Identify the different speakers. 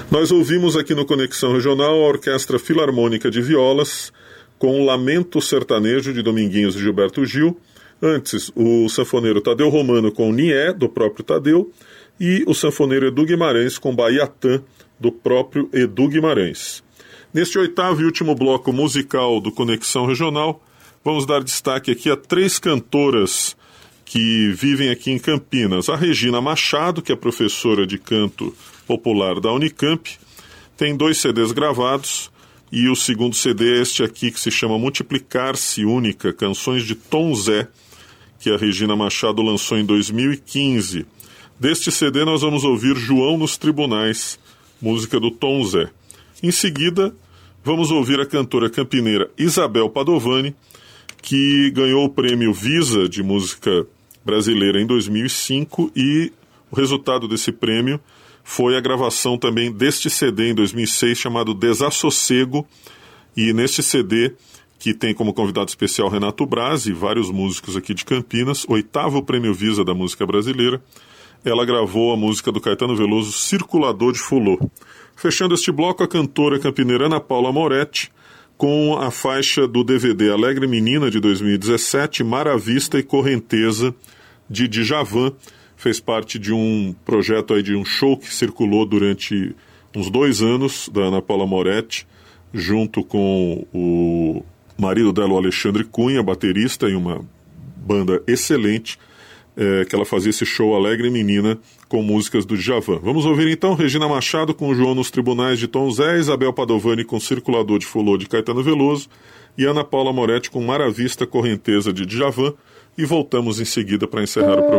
Speaker 1: Nós ouvimos aqui no Conexão Regional a Orquestra Filarmônica de Violas com o Lamento Sertanejo de Dominguinhos e Gilberto Gil. Antes, o sanfoneiro Tadeu Romano com Nié, do próprio Tadeu, e o sanfoneiro Edu Guimarães com Baiatã, do próprio Edu Guimarães. Neste oitavo e último bloco musical do Conexão Regional, vamos dar destaque aqui a 3 cantoras que vivem aqui em Campinas. A Regina Machado, que é professora de canto popular da Unicamp, tem 2 CDs gravados, e o segundo CD é este aqui, que se chama Multiplicar-se Única, Canções de Tom Zé, que a Regina Machado lançou em 2015. Deste CD nós vamos ouvir João nos Tribunais, música do Tom Zé. Em seguida, vamos ouvir a cantora campineira Isabel Padovani, que ganhou o prêmio Visa de Música Brasileira em 2005, e o resultado desse prêmio foi a gravação também deste CD em 2006, chamado Desassossego, e neste CD, que tem como convidado especial Renato Braz e vários músicos aqui de Campinas, 8º Prêmio Visa da Música Brasileira, ela gravou a música do Caetano Veloso, Circulador de Fulô. Fechando este bloco, a cantora campineira Ana Paula Moretti, com a faixa do DVD Alegre Menina, de 2017, Mar à Vista e Correnteza, de Djavan. Fez parte de um projeto aí, de um show que circulou durante uns 2 anos, da Ana Paula Moretti, junto com o marido dela, o Alexandre Cunha, baterista, e uma banda excelente, que ela fazia esse show Alegre Menina com músicas do Djavan. Vamos ouvir então Regina Machado com João nos Tribunais de Tom Zé, Isabel Padovani com Circulador de Fulô de Caetano Veloso e Ana Paula Moretti com Mar à Vista, Correnteza de Djavan, e voltamos em seguida para encerrar o programa.